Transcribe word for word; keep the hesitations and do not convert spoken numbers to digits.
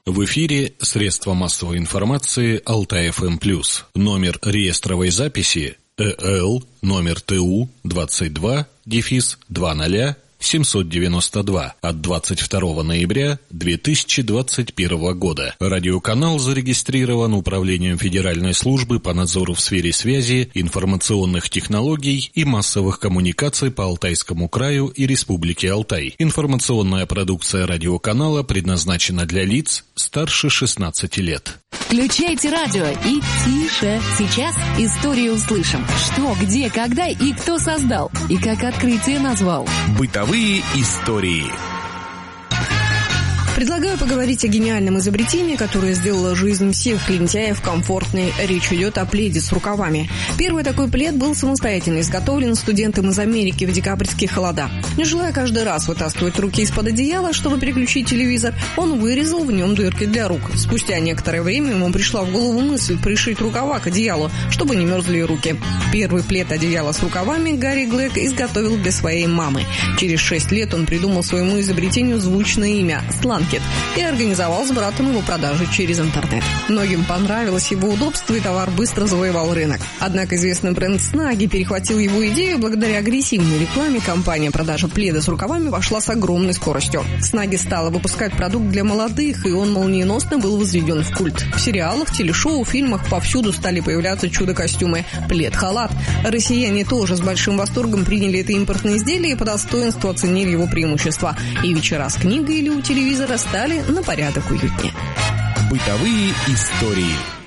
В эфире средства массовой информации Алтай-эф эм плюс. Номер реестровой записи ЭЛ номер ТУ двадцать два дефис двадцать семьсот девяносто два от двадцать второго ноября две тысячи двадцать первого года. Радиоканал зарегистрирован Управлением Федеральной службы по надзору в сфере связи, информационных технологий и массовых коммуникаций по Алтайскому краю и Республике Алтай. Информационная продукция радиоканала предназначена для лиц старше шестнадцати лет. Включайте радио и тише. Сейчас историю услышим. Что, где, когда и кто создал. И как открытие назвал. Бытовые истории. Предлагаю поговорить о гениальном изобретении, которое сделало жизнь всех лентяев комфортной. Речь идет о пледе с рукавами. Первый такой плед был самостоятельно изготовлен студентом из Америки в декабрьские холода. Не желая каждый раз вытаскивать руки из-под одеяла, чтобы переключить телевизор, он вырезал в нем дырки для рук. Спустя некоторое время ему пришла в голову мысль пришить рукава к одеялу, чтобы не мерзли руки. Первый плед одеяла с рукавами Гарри Глэк изготовил для своей мамы. Через шесть лет он придумал своему изобретению звучное имя – Сланкет и организовал с братом его продажи через интернет. Многим понравилось его удобство, и товар быстро завоевал рынок. Однако известный бренд Снаги перехватил его идею. Благодаря агрессивной рекламе компания продажи пледа с рукавами вошла с огромной скоростью. Снаги стала выпускать продукт для молодых, и он молниеносно был возведен в культ. В сериалах, телешоу, фильмах повсюду стали появляться чудо-костюмы. Плед-халат. Россияне тоже с большим восторгом приняли это импортное изделие и по достоинству оценили его преимущества. И вечера с книгой или у телевизора стали на порядок уютнее. Бытовые истории.